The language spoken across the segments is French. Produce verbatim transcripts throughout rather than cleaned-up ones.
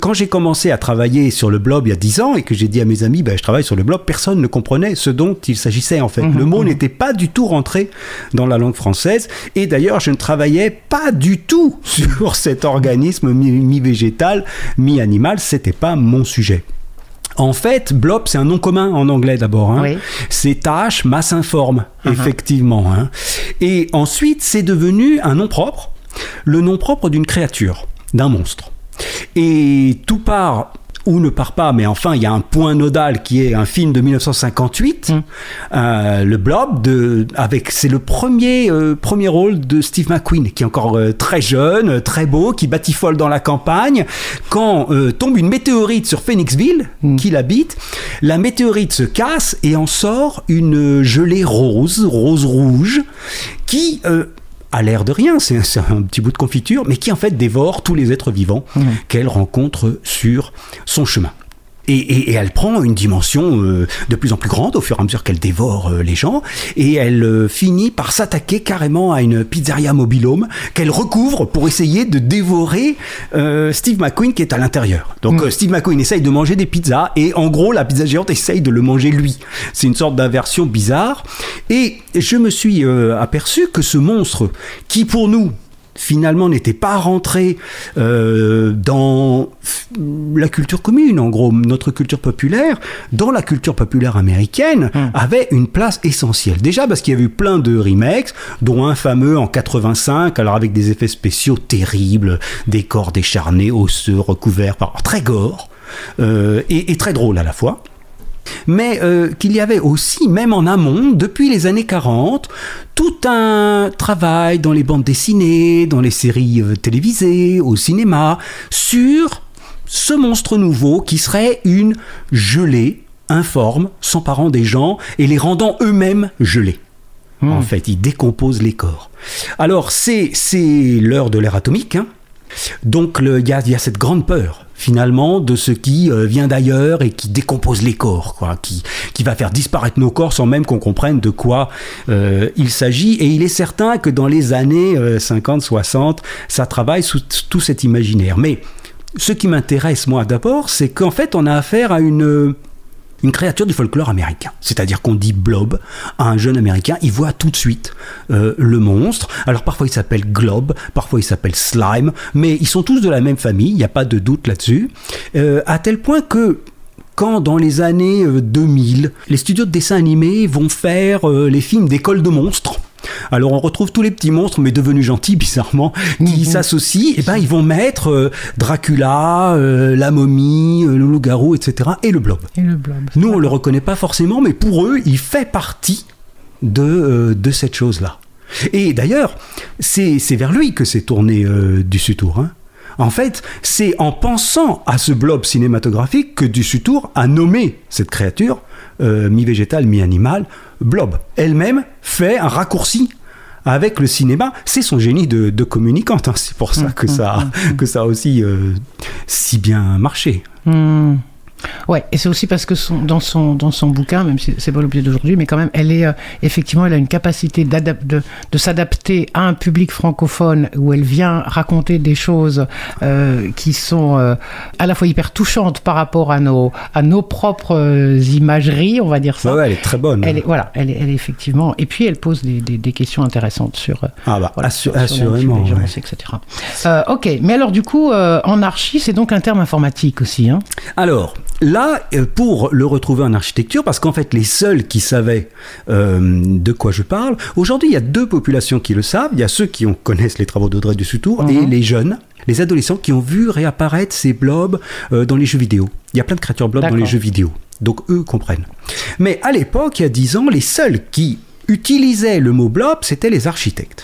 Quand j'ai commencé à travailler sur le blob il y a dix ans et que j'ai dit à mes amis ben, je travaille sur le blob, personne ne comprenait ce dont il s'agissait en fait. Mmh, le mot mmh. n'était pas du tout rentré dans la langue française et d'ailleurs je ne travaillais pas du tout sur cet organisme mi-végétal, mi-animal, c'était pas mon sujet. En fait, blob, c'est un nom commun en anglais d'abord. Hein. Oui. C'est tâche, masse informe, uh-huh. effectivement. Hein. Et ensuite, c'est devenu un nom propre, le nom propre d'une créature, d'un monstre. Et tout part, ou ne part pas, mais enfin, il y a un point nodal qui est un film de dix-neuf cent cinquante-huit, mm. euh, le Blob, de, avec, c'est le premier, euh, premier rôle de Steve McQueen, qui est encore euh, très jeune, très beau, qui batifole dans la campagne. Quand euh, tombe une météorite sur Phoenixville, mm. qu'il habite, la météorite se casse et en sort une gelée rose, rose-rouge, qui... Euh, à l'air de rien, c'est un, c'est un petit bout de confiture, mais qui en fait dévore tous les êtres vivants mmh. qu'elle rencontre sur son chemin. Et, et, et elle prend une dimension euh, de plus en plus grande au fur et à mesure qu'elle dévore euh, les gens, et elle euh, finit par s'attaquer carrément à une pizzeria mobile-home qu'elle recouvre pour essayer de dévorer euh, Steve McQueen qui est à l'intérieur. Donc mmh. euh, Steve McQueen essaye de manger des pizzas, et en gros la pizza géante essaye de le manger lui. C'est une sorte d'inversion bizarre, et je me suis euh, aperçu que ce monstre, qui pour nous finalement n'était pas rentré euh, dans la culture commune, en gros, notre culture populaire, dans la culture populaire américaine, mmh. avait une place essentielle. Déjà parce qu'il y avait eu plein de remakes, dont un fameux en quatre-vingt-cinq, alors avec des effets spéciaux terribles, des corps décharnés, osseux, recouverts par... très gore, euh, et, et très drôle à la fois. Mais euh, qu'il y avait aussi, même en amont, depuis les années quarante, tout un travail dans les bandes dessinées, dans les séries euh, télévisées, au cinéma, sur ce monstre nouveau qui serait une gelée informe, s'emparant des gens et les rendant eux-mêmes gelés. Mmh. En fait, il décompose les corps. Alors, c'est, c'est l'heure de l'ère atomique, hein. Donc il y, y a cette grande peur finalement de ce qui euh, vient d'ailleurs et qui décompose les corps, quoi, qui, qui va faire disparaître nos corps sans même qu'on comprenne de quoi euh, il s'agit. Et il est certain que dans les années euh, cinquante soixante, ça travaille sous t- tout cet imaginaire. Mais ce qui m'intéresse moi d'abord, c'est qu'en fait on a affaire à une... une créature du folklore américain. C'est-à-dire qu'on dit blob à un jeune américain, il voit tout de suite euh, le monstre. Alors parfois il s'appelle globe, parfois il s'appelle slime, mais ils sont tous de la même famille, il n'y a pas de doute là-dessus. Euh, à tel point que quand dans les années euh, deux mille, les studios de dessin animé vont faire euh, les films d'école de monstres, alors on retrouve tous les petits monstres, mais devenus gentils bizarrement, qui mmh. s'associent, et ben ils vont mettre euh, Dracula, euh, la momie, euh, le loup-garou, et cetera, et le blob. Et le blob. Nous on le reconnaît pas forcément, mais pour eux, il fait partie de, euh, de cette chose-là. Et d'ailleurs, c'est, c'est vers lui que s'est tourné euh, Dussutour, hein. En fait, c'est en pensant à ce blob cinématographique que Dussutour a nommé cette créature, euh, mi-végétale, mi-animale, blob. Elle-même fait un raccourci avec le cinéma. C'est son génie de, de communicante, hein. C'est pour ça que ça, que ça a aussi euh, si bien marché. Mmh. Ouais, et c'est aussi parce que son, dans, son, dans son bouquin, même si c'est pas l'objet d'aujourd'hui, mais quand même, elle est euh, effectivement, elle a une capacité d'adap- de, de s'adapter à un public francophone où elle vient raconter des choses euh, qui sont euh, à la fois hyper touchantes par rapport à nos, à nos propres euh, imageries, on va dire ça. Ouais, ouais, elle est très bonne. Elle est, voilà, elle est, elle est effectivement, et puis elle pose des, des, des questions intéressantes sur, ah bah, voilà, assur- sur, assurément, sur ouais. et cetera. Euh, ok, mais alors du coup, euh, en archi, c'est donc un terme informatique aussi, hein. Alors. Là, pour le retrouver en architecture, parce qu'en fait, les seuls qui savaient euh, de quoi je parle, aujourd'hui, il y a deux populations qui le savent. Il y a ceux qui ont, connaissent les travaux d'Audrey Dussutour, mm-hmm. et les jeunes, les adolescents qui ont vu réapparaître ces blobs euh, dans les jeux vidéo. Il y a plein de créatures blobs D'accord. dans les jeux vidéo. Donc, eux comprennent. Mais à l'époque, il y a dix ans, les seuls qui utilisaient le mot blob, c'était les architectes.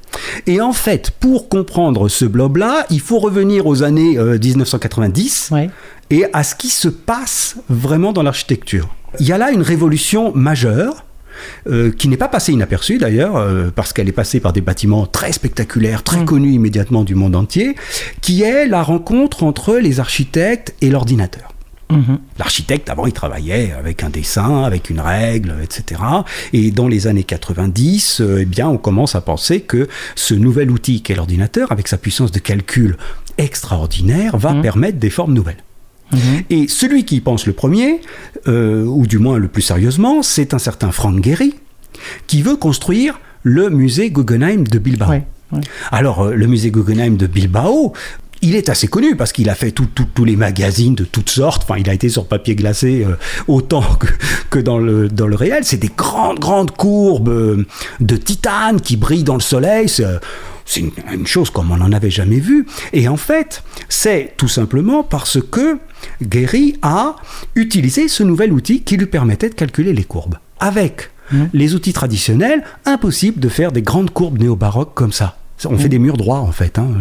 Et en fait, pour comprendre ce blob-là, il faut revenir aux années euh, dix-neuf cent quatre-vingt-dix ouais. et à ce qui se passe vraiment dans l'architecture. Il y a là une révolution majeure, euh, qui n'est pas passée inaperçue d'ailleurs, euh, parce qu'elle est passée par des bâtiments très spectaculaires, très mmh. connus immédiatement du monde entier, qui est la rencontre entre les architectes et l'ordinateur. Mmh. L'architecte, avant, il travaillait avec un dessin, avec une règle, et cetera. Et dans les années quatre-vingt-dix, euh, eh bien, on commence à penser que ce nouvel outil qu'est l'ordinateur, avec sa puissance de calcul extraordinaire, va mmh. permettre des formes nouvelles. Mmh. Et celui qui y pense le premier, euh, ou du moins le plus sérieusement, c'est un certain Frank Gehry, qui veut construire le musée Guggenheim de Bilbao. Ouais, ouais. Alors, euh, le musée Guggenheim de Bilbao, il est assez connu parce qu'il a fait tous tout, tout les magazines de toutes sortes. Enfin, il a été sur papier glacé euh, autant que, que dans, le, dans le réel. C'est des grandes, grandes courbes euh, de titane qui brillent dans le soleil. C'est, euh, c'est une, une chose comme on n'en avait jamais vu. Et en fait, c'est tout simplement parce que Gehry a utilisé ce nouvel outil qui lui permettait de calculer les courbes. Avec mmh. les outils traditionnels, impossible de faire des grandes courbes néo-baroques comme ça. On fait des murs droits, en fait. Hein.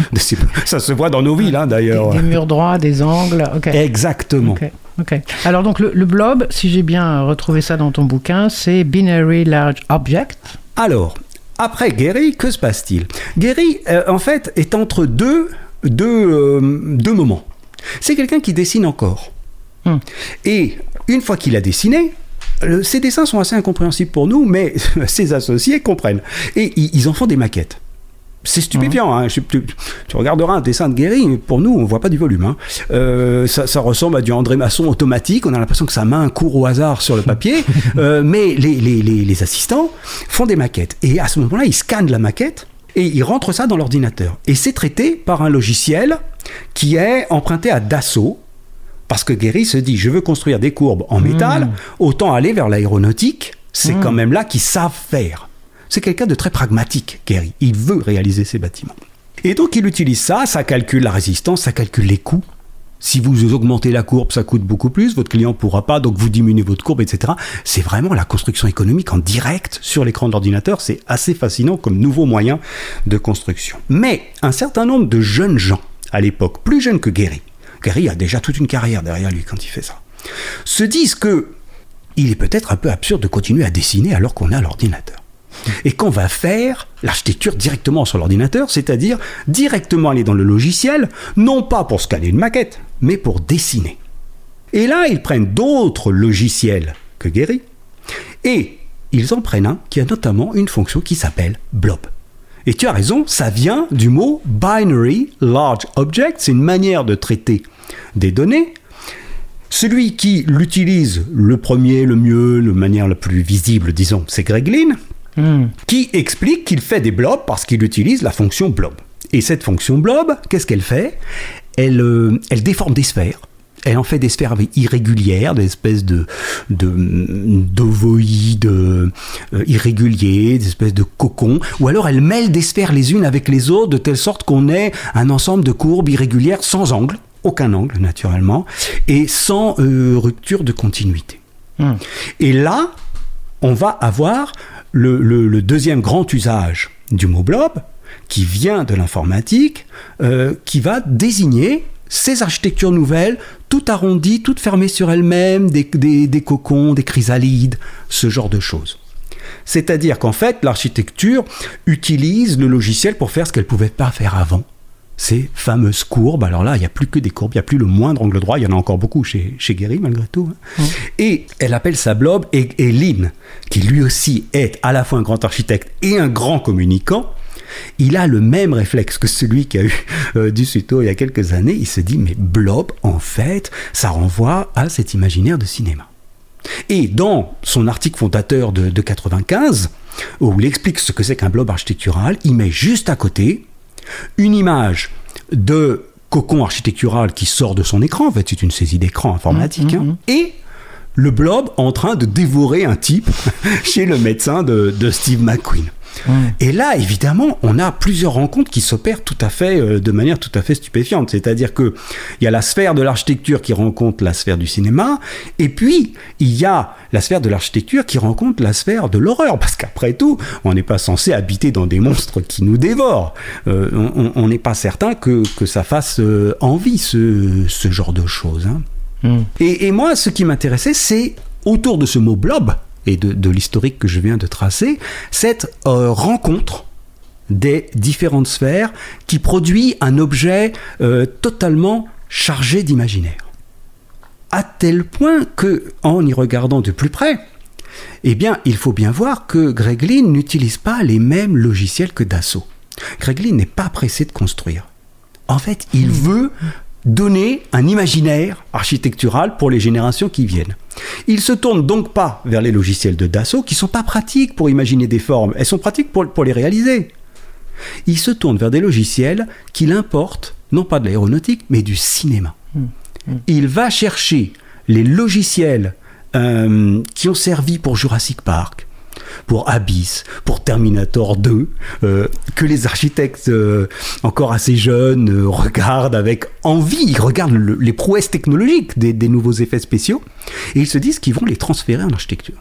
Ça se voit dans nos villes, hein, d'ailleurs. Des, des murs droits, des angles. Okay. Exactement. Okay. Okay. Alors, donc, le, le blob, si j'ai bien retrouvé ça dans ton bouquin, c'est Binary Large Object. Alors, après Gehry, que se passe-t-il ? Gehry, euh, en fait, est entre deux, deux, euh, deux moments. C'est quelqu'un qui dessine encore. Hum. Et une fois qu'il a dessiné, euh, ses dessins sont assez incompréhensibles pour nous, mais ses associés comprennent. Et ils en font des maquettes. C'est stupéfiant, hein. tu, tu regarderas un dessin de Gehry, mais pour nous, on ne voit pas du volume. Hein. Euh, ça, ça ressemble à du André Masson automatique, on a l'impression que sa main court au hasard sur le papier, euh, mais les, les, les, les assistants font des maquettes. Et à ce moment-là, ils scannent la maquette et ils rentrent ça dans l'ordinateur. Et c'est traité par un logiciel qui est emprunté à Dassault, parce que Gehry se dit, je veux construire des courbes en métal, mmh. autant aller vers l'aéronautique, c'est mmh. quand même là qu'ils savent faire. C'est quelqu'un de très pragmatique, Gehry. Il veut réaliser ses bâtiments. Et donc, il utilise ça, ça calcule la résistance, ça calcule les coûts. Si vous augmentez la courbe, ça coûte beaucoup plus, votre client ne pourra pas, donc vous diminuez votre courbe, et cetera. C'est vraiment la construction économique en direct sur l'écran de l'ordinateur. C'est assez fascinant comme nouveau moyen de construction. Mais un certain nombre de jeunes gens, à l'époque, plus jeunes que Gehry, Gehry a déjà toute une carrière derrière lui quand il fait ça, se disent que il est peut-être un peu absurde de continuer à dessiner alors qu'on a l'ordinateur. Et qu'on va faire l'architecture directement sur l'ordinateur, c'est-à-dire directement aller dans le logiciel, non pas pour scanner une maquette, mais pour dessiner. Et là, ils prennent d'autres logiciels que Gehry, et ils en prennent un qui a notamment une fonction qui s'appelle blob. Et tu as raison, ça vient du mot Binary Large Object, c'est une manière de traiter des données. Celui qui l'utilise le premier, le mieux, de manière la plus visible, disons, c'est Greg Lynn, Mmh. qui explique qu'il fait des blobs parce qu'il utilise la fonction blob. Et cette fonction blob, qu'est-ce qu'elle fait ? elle, euh, elle déforme des sphères. Elle en fait des sphères irrégulières, des espèces de, de, d'ovoïdes euh, irréguliers, des espèces de cocons. Ou alors elle mêle des sphères les unes avec les autres de telle sorte qu'on ait un ensemble de courbes irrégulières sans angle, aucun angle naturellement, et sans euh, rupture de continuité. Mmh. Et là, on va avoir Le, le, le deuxième grand usage du mot blob, qui vient de l'informatique, euh, qui va désigner ces architectures nouvelles, toutes arrondies, toutes fermées sur elles-mêmes, des, des, des cocons, des chrysalides, ce genre de choses. C'est-à-dire qu'en fait, l'architecture utilise le logiciel pour faire ce qu'elle ne pouvait pas faire avant. Ces fameuses courbes, alors là, il n'y a plus que des courbes, il n'y a plus le moindre angle droit, il y en a encore beaucoup chez, chez Gehry, malgré tout. Hein. Mmh. Et elle appelle ça blob, et, et Lynn, qui lui aussi est à la fois un grand architecte et un grand communicant, il a le même réflexe que celui qui a eu euh, du Suto il y a quelques années. Il se dit, mais blob, en fait, ça renvoie à cet imaginaire de cinéma. Et dans son article fondateur de, de quatre-vingt-quinze, où il explique ce que c'est qu'un blob architectural, il met juste à côté une image de cocon architectural qui sort de son écran, en fait c'est une saisie d'écran informatique, mmh, mmh, hein, et le blob en train de dévorer un type chez le médecin de, de Steve McQueen. Mmh. Et là, évidemment, on a plusieurs rencontres qui s'opèrent tout à fait, euh, de manière tout à fait stupéfiante. C'est-à-dire qu'il y a la sphère de l'architecture qui rencontre la sphère du cinéma, et puis il y a la sphère de l'architecture qui rencontre la sphère de l'horreur. Parce qu'après tout, on n'est pas censé habiter dans des monstres qui nous dévorent. Euh, on n'est pas certain que, que ça fasse euh, envie, ce, ce genre de choses. Hein. Mmh. Et, et moi, ce qui m'intéressait, c'est autour de ce mot blob, et de, de l'historique que je viens de tracer, cette euh, rencontre des différentes sphères qui produit un objet euh, totalement chargé d'imaginaire. à tel point que, en y regardant de plus près, eh bien, il faut bien voir que Greg Lynn n'utilise pas les mêmes logiciels que Dassault. Greg Lynn n'est pas pressé de construire. En fait, il veut donner un imaginaire architectural pour les générations qui viennent. Il ne se tourne donc pas vers les logiciels de Dassault qui ne sont pas pratiques pour imaginer des formes. Elles sont pratiques pour, pour les réaliser. Il se tourne vers des logiciels qu'il importe, non pas de l'aéronautique, mais du cinéma. Mmh. Mmh. Il va chercher les logiciels euh, qui ont servi pour Jurassic Park, pour Abyss, pour Terminator deux, euh, que les architectes euh, encore assez jeunes euh, regardent avec envie, ils regardent le, les prouesses technologiques des, des nouveaux effets spéciaux, et ils se disent qu'ils vont les transférer en architecture.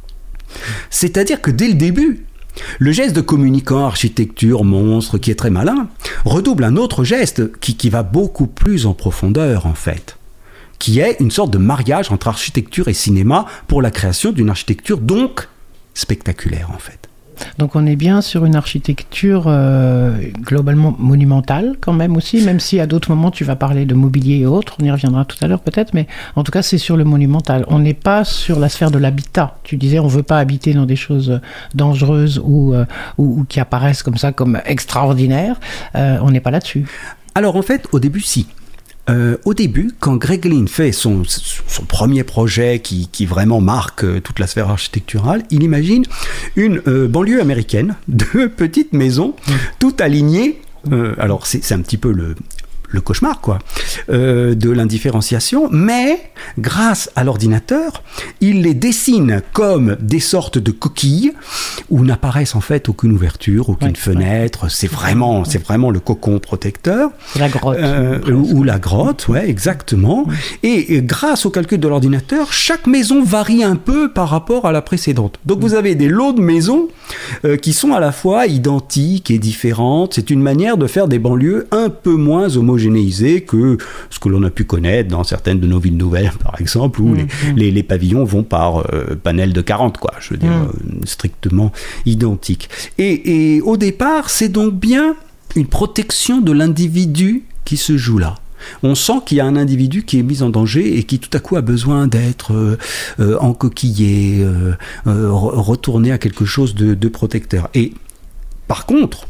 C'est-à-dire que dès le début, le geste de communicant, architecture, monstre, qui est très malin, redouble un autre geste qui, qui va beaucoup plus en profondeur en fait, qui est une sorte de mariage entre architecture et cinéma pour la création d'une architecture donc spectaculaire en fait. Donc on est bien sur une architecture euh, globalement monumentale quand même aussi, même si à d'autres moments tu vas parler de mobilier et autres, on y reviendra tout à l'heure peut-être, mais en tout cas c'est sur le monumental. On n'est pas sur la sphère de l'habitat. Tu disais on ne veut pas habiter dans des choses dangereuses ou, euh, ou, ou qui apparaissent comme ça comme extraordinaires. Euh, on n'est pas là-dessus. Alors en fait au début si. Euh, au début, quand Greg Lynn fait son, son premier projet qui, qui vraiment marque euh, toute la sphère architecturale, il imagine une euh, banlieue américaine de petites maisons, mmh. toutes alignées. Euh, alors c'est, c'est un petit peu le, le cauchemar quoi, euh, de l'indifférenciation, mais grâce à l'ordinateur, il les dessine comme des sortes de coquilles où n'apparaissent en fait aucune ouverture, aucune ouais, fenêtre. Ouais. C'est vraiment, c'est vraiment le cocon protecteur. La grotte. Euh, ou la grotte, ouais, exactement. Ouais. Et, et grâce au calcul de l'ordinateur, chaque maison varie un peu par rapport à la précédente. Donc ouais. vous avez des lots de maisons euh, qui sont à la fois identiques et différentes. C'est une manière de faire des banlieues un peu moins homogénéisées que ce que l'on a pu connaître dans certaines de nos villes nouvelles, par exemple, où mmh, les, mmh. les, les pavillons vont par euh, panel de quarante, quoi. Je veux dire, mmh. euh, strictement identiques. Et, et au départ, c'est donc bien une protection de l'individu qui se joue là. On sent qu'il y a un individu qui est mis en danger et qui tout à coup a besoin d'être euh, euh, encoquillé, euh, euh, retourné à quelque chose de, de protecteur. Et par contre,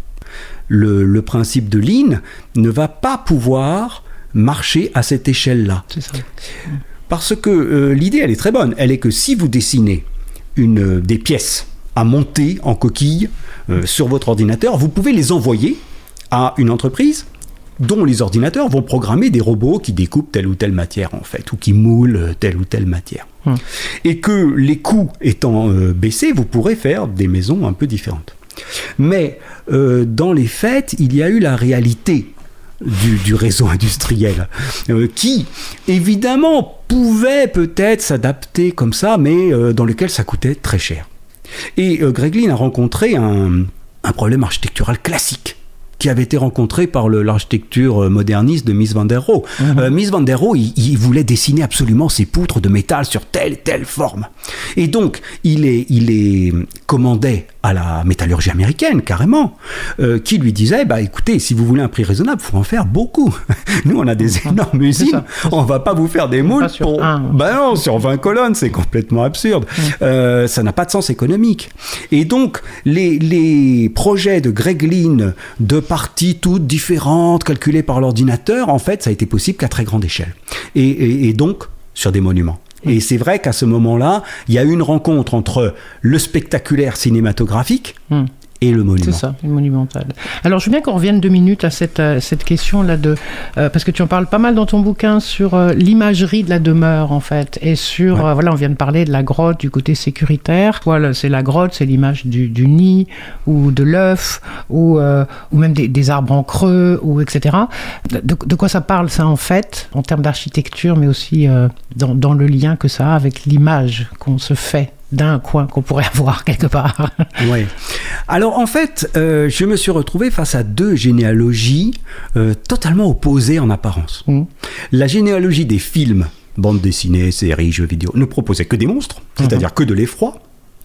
le, le principe de Lynn ne va pas pouvoir marcher à cette échelle-là. C'est ça. Parce que euh, l'idée, elle est très bonne. Elle est que si vous dessinez une, des pièces à monter en coquille euh, sur votre ordinateur, vous pouvez les envoyer à une entreprise dont les ordinateurs vont programmer des robots qui découpent telle ou telle matière, en fait, ou qui moulent telle ou telle matière. Hum. Et que les coûts étant euh, baissés, vous pourrez faire des maisons un peu différentes. Mais euh, dans les faits, il y a eu la réalité du, du réseau industriel, euh, qui, évidemment, pouvait peut-être s'adapter comme ça, mais euh, dans lequel ça coûtait très cher. Et euh, Greg Lynn a rencontré un, un problème architectural classique, qui avait été rencontré par le, l'architecture moderniste de Mies van der Rohe. Mmh. Euh, Mies van der Rohe, il, il voulait dessiner absolument ses poutres de métal sur telle telle forme. Et donc, il est, il est commandait à la métallurgie américaine, carrément, euh, qui lui disait, bah écoutez, si vous voulez un prix raisonnable, il faut en faire beaucoup. Nous, on a des énormes usines, on ne va pas vous faire des moules pour... Un, bah non, sur vingt colonnes, c'est complètement absurde. Mmh. Euh, ça n'a pas de sens économique. Et donc, les, les projets de Greg Lynn de parties toutes différentes, calculées par l'ordinateur, en fait, ça a été possible qu'à très grande échelle. Et, et, et donc, sur des monuments. Et c'est vrai qu'à ce moment-là, il y a eu une rencontre entre le spectaculaire cinématographique mmh. et le monument. C'est ça, le monumental. Alors, je veux bien qu'on revienne deux minutes à cette, à cette question-là, de, euh, parce que tu en parles pas mal dans ton bouquin sur euh, l'imagerie de la demeure, en fait, et sur, ouais. euh, voilà, on vient de parler de la grotte, du côté sécuritaire. Voilà, c'est la grotte, c'est l'image du, du nid, ou de l'œuf, ou, euh, ou même des, des arbres en creux, ou et cetera. De, de quoi ça parle, ça, en fait, en termes d'architecture, mais aussi euh, dans, dans le lien que ça a avec l'image qu'on se fait d'un coin qu'on pourrait avoir quelque part. Oui. Alors en fait, euh, je me suis retrouvé face à deux généalogies euh, totalement opposées en apparence. Mmh. La généalogie des films, bandes dessinées, séries, jeux vidéo, ne proposait que des monstres, c'est-à-dire mmh. que de l'effroi.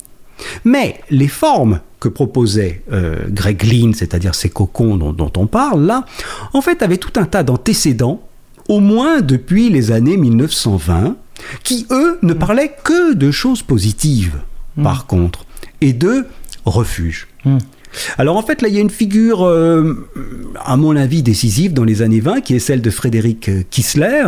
Mais les formes que proposait euh, Greg Lynn, c'est-à-dire ces cocons dont, dont on parle là, en fait avaient tout un tas d'antécédents, au moins depuis les années mille neuf cent vingt, qui, eux, ne parlaient que de choses positives, mmh. par contre, et de refuge. Mmh. Alors en fait, là, il y a une figure, euh, à mon avis, décisive dans les années vingt, qui est celle de Frédéric Kissler,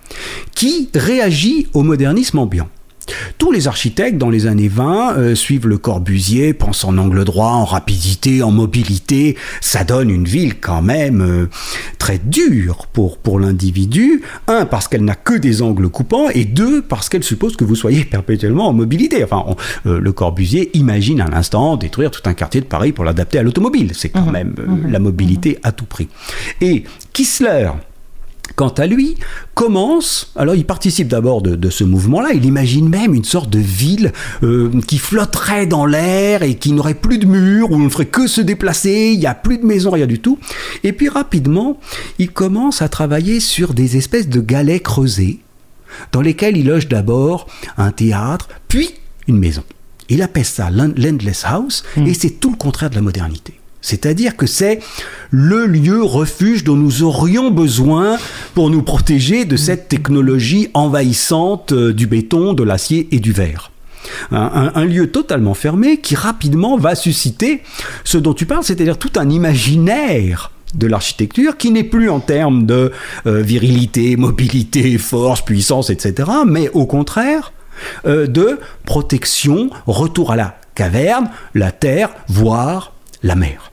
qui réagit au modernisme ambiant. Tous les architectes dans les années vingt euh, suivent Le Corbusier, pensent en angle droit, en rapidité, en mobilité. Ça donne une ville quand même euh, très dure pour, pour l'individu. Un, parce qu'elle n'a que des angles coupants, et deux, parce qu'elle suppose que vous soyez perpétuellement en mobilité. Enfin, on, euh, Le Corbusier imagine à l'instant détruire tout un quartier de Paris pour l'adapter à l'automobile. C'est quand mmh, même euh, mmh, la mobilité mmh. à tout prix. Et Kissler, quant à lui, commence, alors il participe d'abord de, de ce mouvement-là, il imagine même une sorte de ville euh, qui flotterait dans l'air et qui n'aurait plus de murs, où on ne ferait que se déplacer, il n'y a plus de maisons, rien du tout. Et puis rapidement, il commence à travailler sur des espèces de galets creusés, dans lesquels il loge d'abord un théâtre, puis une maison. Il appelle ça l'Endless House, mmh. et c'est tout le contraire de la modernité. C'est-à-dire que c'est le lieu refuge dont nous aurions besoin pour nous protéger de cette technologie envahissante du béton, de l'acier et du verre. Un, un, un lieu totalement fermé qui rapidement va susciter ce dont tu parles, c'est-à-dire tout un imaginaire de l'architecture qui n'est plus en termes de euh, virilité, mobilité, force, puissance, et cetera, mais au contraire euh, de protection, retour à la caverne, la terre, voire la mer.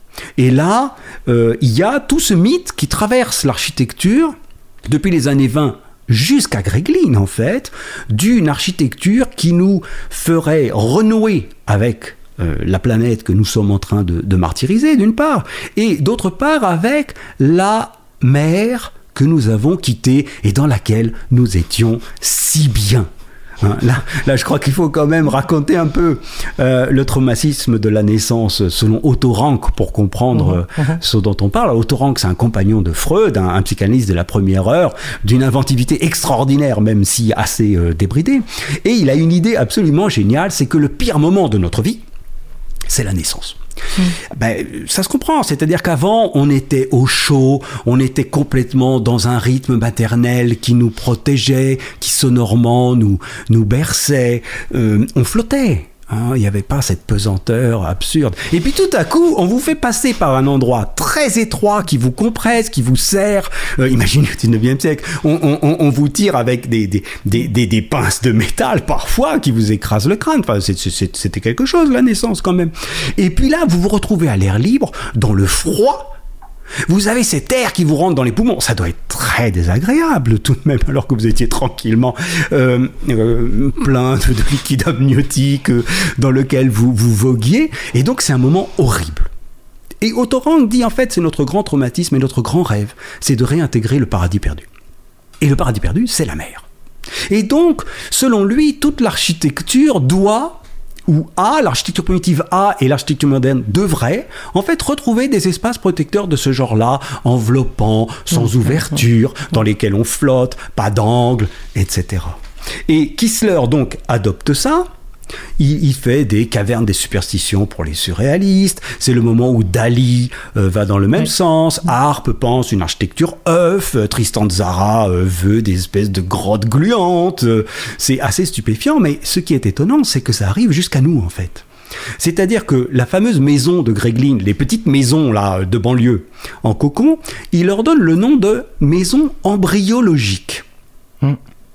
Et là, euh, il y a tout ce mythe qui traverse l'architecture depuis les années vingt jusqu'à Gréglin, en fait, d'une architecture qui nous ferait renouer avec euh, la planète que nous sommes en train de, de martyriser, d'une part, et d'autre part avec la mer que nous avons quittée et dans laquelle nous étions si bien. Hein, là, là, je crois qu'il faut quand même raconter un peu euh, le traumatisme de la naissance selon Otto Rank pour comprendre mmh, mmh. ce dont on parle. Otto Rank, c'est un compagnon de Freud, un, un psychanalyste de la première heure, d'une inventivité extraordinaire, même si assez euh, débridée. Et il a une idée absolument géniale, c'est que le pire moment de notre vie, c'est la naissance. Mmh. Ben, ça se comprend, c'est-à-dire qu'avant on était au chaud, on était complètement dans un rythme maternel qui nous protégeait, qui sonorement nous, nous berçait, euh, on flottait. Hein, il n'y avait pas cette pesanteur absurde. Et puis tout à coup, on vous fait passer par un endroit très étroit qui vous compresse, qui vous serre. Euh, imaginez au dix-neuvième siècle, on, on, on vous tire avec des, des, des, des, des pinces de métal parfois qui vous écrasent le crâne. Enfin, c'est, c'est, c'était quelque chose, la naissance quand même. Et puis là, vous vous retrouvez à l'air libre, dans le froid. Vous avez cet air qui vous rentre dans les poumons. Ça doit être très désagréable tout de même, alors que vous étiez tranquillement euh, euh, plein de, de liquide amniotique euh, dans lequel vous, vous voguiez. Et donc, c'est un moment horrible. Et Otto Rank dit, en fait, c'est notre grand traumatisme et notre grand rêve, c'est de réintégrer le paradis perdu. Et le paradis perdu, c'est la mer. Et donc, selon lui, toute l'architecture doit... où A, l'architecture primitive A et l'architecture moderne devraient, en fait, retrouver des espaces protecteurs de ce genre-là, enveloppants, sans ouverture, dans lesquels on flotte, pas d'angle, et cetera. Et Kissler, donc, adopte ça. Il, il fait des cavernes des superstitions pour les surréalistes. C'est le moment où Dali euh, va dans le même oui. sens. Harpe pense une architecture œuf. Tristan Tzara euh, veut des espèces de grottes gluantes. Euh, c'est assez stupéfiant, mais ce qui est étonnant, c'est que ça arrive jusqu'à nous, en fait. C'est-à-dire que la fameuse maison de Gréglin, les petites maisons là, de banlieue en cocon, il leur donne le nom de maison embryologique. Hum.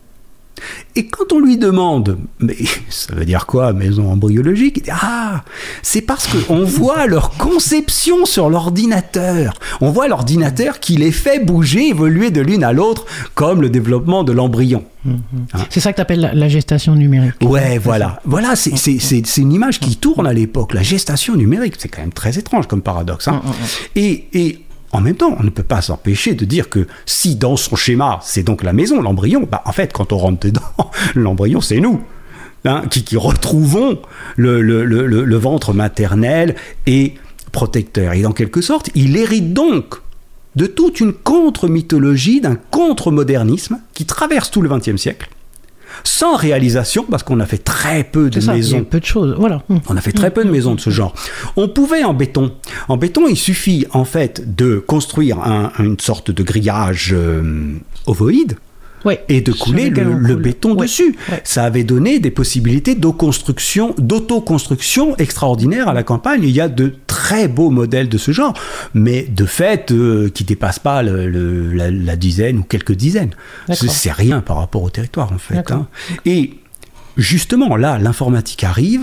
Et quand on lui demande, mais ça veut dire quoi, maison embryologique ? Il dit, ah, c'est parce qu'on voit leur conception sur l'ordinateur. On voit l'ordinateur qui les fait bouger, évoluer de l'une à l'autre, comme le développement de l'embryon. Mmh. Hein ? C'est ça que tu appelles la, la gestation numérique. Ouais, voilà. Voilà, c'est, c'est, c'est, c'est une image qui tourne à l'époque, la gestation numérique. C'est quand même très étrange comme paradoxe. Hein ? Mmh. Et... et en même temps, on ne peut pas s'empêcher de dire que si dans son schéma, c'est donc la maison, l'embryon, bah en fait, quand on rentre dedans, l'embryon, c'est nous, hein, qui, qui retrouvons le, le, le, le ventre maternel et protecteur. Et en quelque sorte, il hérite donc de toute une contre-mythologie, d'un contre-modernisme qui traverse tout le vingtième siècle, sans réalisation, parce qu'on a fait très peu de ça, maisons. Il y a peu de choses, voilà. On a fait très peu de maisons de ce genre. On pouvait en béton. En béton, il suffit en fait de construire un, une sorte de grillage euh, ovoïde, Ouais, et de couler le, le béton ouais, dessus. Ouais. Ça avait donné des possibilités d'autoconstruction, d'autoconstruction extraordinaires à la campagne. Il y a de très beaux modèles de ce genre, mais de fait, euh, qui ne dépassent pas le, le, la, la dizaine ou quelques dizaines. C'est, c'est rien par rapport au territoire, en fait. Hein. Et justement, là, l'informatique arrive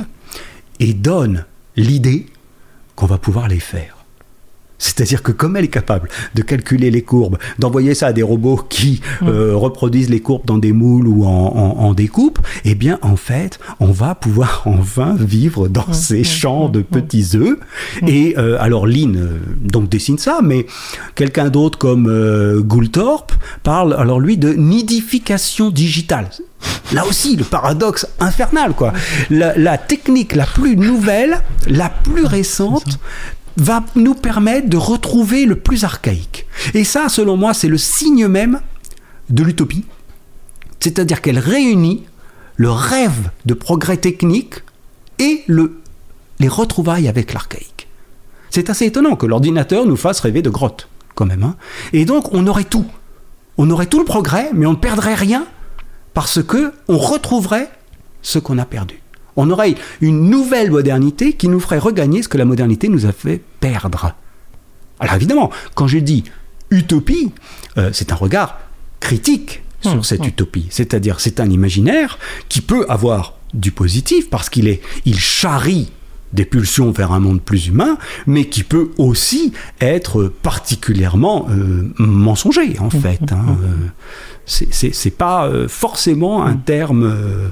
et donne l'idée qu'on va pouvoir les faire. C'est-à-dire que comme elle est capable de calculer les courbes, d'envoyer ça à des robots qui mmh. euh, reproduisent les courbes dans des moules ou en, en, en découpe, eh bien, en fait, on va pouvoir enfin vivre dans mmh. ces champs de petits œufs. Mmh. Et euh, alors, Lynn euh, donc, dessine ça, mais quelqu'un d'autre comme euh, Goulthorpe parle, alors lui, de nidification digitale. Là aussi, le paradoxe infernal, quoi. La, la technique la plus nouvelle, la plus récente, va nous permettre de retrouver le plus archaïque. Et ça, selon moi, c'est le signe même de l'utopie. C'est-à-dire qu'elle réunit le rêve de progrès technique et le, les retrouvailles avec l'archaïque. C'est assez étonnant que l'ordinateur nous fasse rêver de grottes, quand même. Hein. Et donc, on aurait tout. On aurait tout le progrès, mais on ne perdrait rien parce qu'on retrouverait ce qu'on a perdu. On aurait une nouvelle modernité qui nous ferait regagner ce que la modernité nous a fait perdre. Alors évidemment, quand je dis utopie, euh, c'est un regard critique sur mmh, cette mmh. utopie. C'est-à-dire, c'est un imaginaire qui peut avoir du positif parce qu'il est, il charrie des pulsions vers un monde plus humain, mais qui peut aussi être particulièrement euh, mensonger, en fait. Mmh, hein. mmh. Euh, C'est, c'est, c'est pas euh, forcément un terme euh,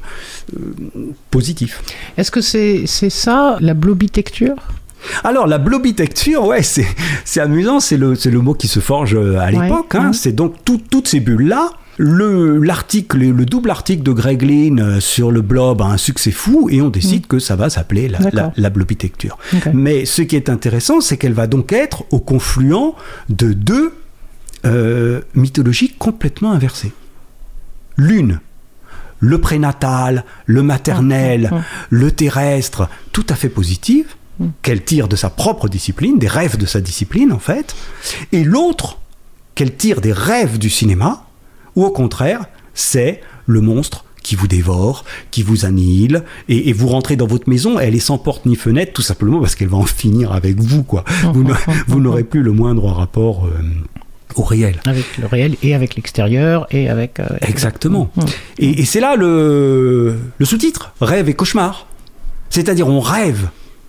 euh, positif. Est-ce que c'est, c'est ça, la blobitecture ? Alors, la blobitecture, ouais, c'est, c'est amusant, c'est le, c'est le mot qui se forge à l'époque. Ouais, hein, ouais. C'est donc tout, toutes ces bulles-là. Le, l'article, le double article de Greg Lynn sur le blob a un succès fou et on décide mmh. que ça va s'appeler la, la, la blobitecture. Okay. Mais ce qui est intéressant, c'est qu'elle va donc être au confluent de deux Euh, mythologie complètement inversée. L'une, le prénatal, le maternel, mmh, mmh. le terrestre, tout à fait positive, mmh. qu'elle tire de sa propre discipline, des rêves de sa discipline en fait, et l'autre, qu'elle tire des rêves du cinéma, ou au contraire, c'est le monstre qui vous dévore, qui vous annihile, et, et vous rentrez dans votre maison, elle est sans porte ni fenêtre, tout simplement parce qu'elle va en finir avec vous, quoi. Mmh, vous, mmh, ne, vous mmh. n'aurez plus le moindre rapport euh, au réel. Avec le réel et avec l'extérieur et avec... Euh, Exactement. Mmh. Et, et c'est là le, le sous-titre, rêve et cauchemar. C'est-à-dire on rêve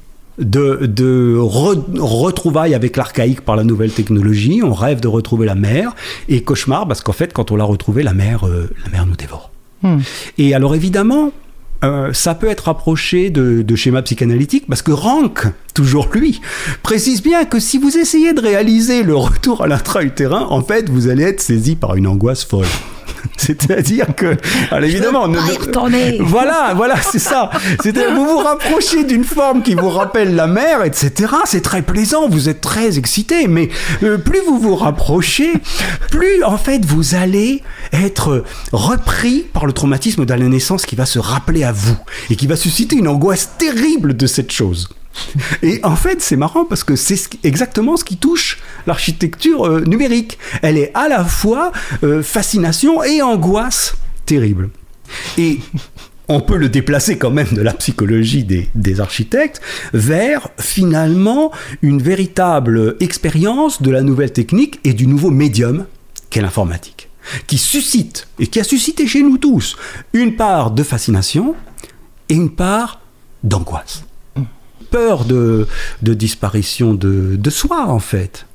de, de re, retrouvailles avec l'archaïque par la nouvelle technologie, on rêve de retrouver la mer, et cauchemar parce qu'en fait quand on l'a retrouvée, la mer, euh, la mer nous dévore. Mmh. Et alors évidemment, Euh, ça peut être rapproché de, de schémas psychanalytiques parce que Rank, toujours lui, précise bien que si vous essayez de réaliser le retour à l'intra-utérin, en fait, vous allez être saisi par une angoisse folle. C'est-à-dire que, alors évidemment, je veux pas y retourner. Voilà, voilà, c'est ça. C'est-à-dire, vous vous rapprochez d'une forme qui vous rappelle la mer, et cetera. C'est très plaisant, vous êtes très excité, mais euh, plus vous vous rapprochez, plus en fait vous allez être repris par le traumatisme de la naissance qui va se rappeler à vous et qui va susciter une angoisse terrible de cette chose. Et en fait, c'est marrant parce que c'est exactement ce qui touche l'architecture euh, numérique. Elle est à la fois euh, fascination et angoisse terrible. Et on peut le déplacer quand même de la psychologie des, des architectes vers finalement une véritable expérience de la nouvelle technique et du nouveau médium qu'est l'informatique, qui suscite, et qui a suscité chez nous tous, une part de fascination et une part d'angoisse. Peur de, de disparition de, de soi, en fait.